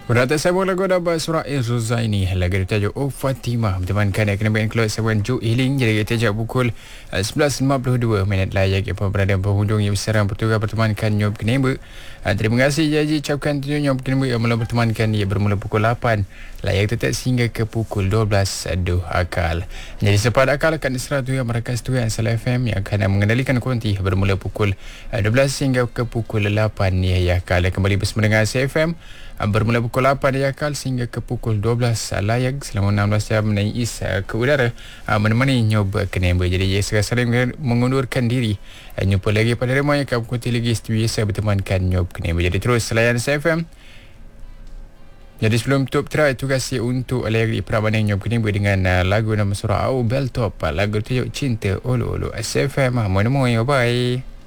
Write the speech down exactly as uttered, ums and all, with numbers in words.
Berata saya lagu dapat surah Zuzaini lagu ditajuk Oh Fatimah bertemankan kena band Cloud Seven Joe Healing. Jadi kita jawab pukul uh, sebelas lima puluh dua minit layak apa berada penghujung yang bersarang bertugas bertemankan Nyob Kenemba. Uh, terima kasih janji ucapkan tunjuk Nyob Kenemba yang mula bertemankan dia bermula pukul lapan layak tetap sehingga ke pukul dua belas aduh akal. Jadi sepadan akal akan diserah yang Markas Tuan Salah F M yang akan mengendalikan konti bermula pukul uh, dua belas hingga ke pukul lapan ya akal. Kembali bersama dengan C F M bermula pukul lapan di akal sehingga ke pukul dua belas layak selama enam belas jam menaiki ke udara menemani Nyob Kenemba. Jadi saya sering mengundurkan diri. Jumpa lagi pada remah yang akan berkuti lagi biasa bertemankan Nyob Kenemba. Jadi terus layan C F M. Jadi sebelum tutup try tugas saya untuk lagi perabanding Nyob Kenemba dengan lagu nama surah Au Bel Top. Lagu tu Cinta Olo Olo. C F M. Mana-mana. Bye.